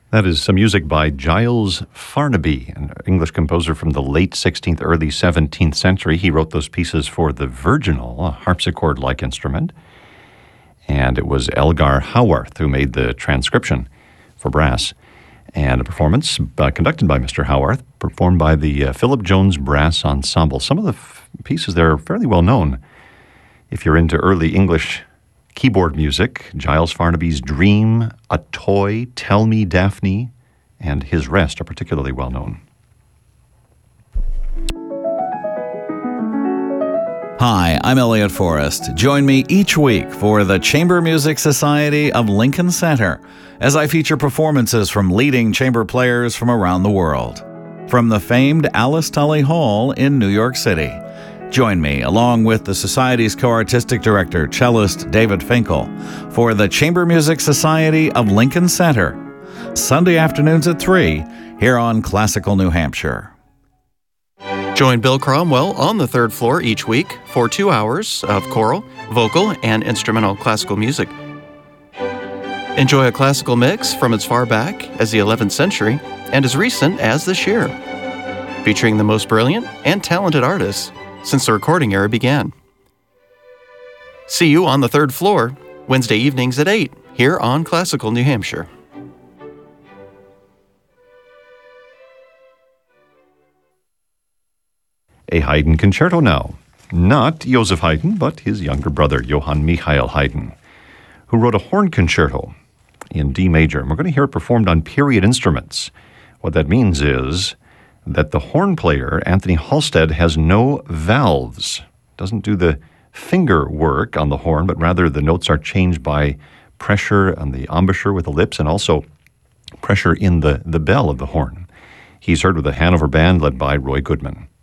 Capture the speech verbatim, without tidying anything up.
That is some music by Giles Farnaby, an English composer from the late sixteenth, early seventeenth century. He wrote those pieces for the virginal, a harpsichord-like instrument. And it was Elgar Howarth who made the transcription for brass. And a performance uh, conducted by Mister Howarth, performed by the uh, Philip Jones Brass Ensemble. Some of the f- pieces there are fairly well known. If you're into early English keyboard music, Giles Farnaby's Dream, A Toy, Tell Me Daphne, and His Rest are particularly well known. Hi, I'm Elliot Forrest. Join me each week for the Chamber Music Society of Lincoln Center as I feature performances from leading chamber players from around the world. From the famed Alice Tully Hall in New York City. Join me, along with the Society's co-artistic director, cellist David Finkel, for the Chamber Music Society of Lincoln Center, Sunday afternoons at three, here on Classical New Hampshire. Join Bill Cromwell on the third floor each week for two hours of choral, vocal, and instrumental classical music. Enjoy a classical mix from as far back as the eleventh century and as recent as this year, featuring the most brilliant and talented artists since the recording era began. See you on the third floor, Wednesday evenings at eight, here on Classical New Hampshire. A Haydn concerto now. Not Joseph Haydn, but his younger brother, Johann Michael Haydn, who wrote a horn concerto in D major. And we're going to hear it performed on period instruments. What that means is that the horn player, Anthony Halstead, has no valves. Doesn't do the finger work on the horn, but rather the notes are changed by pressure on the embouchure with the lips and also pressure in the, the bell of the horn. He's heard with the Hanover Band led by Roy Goodman.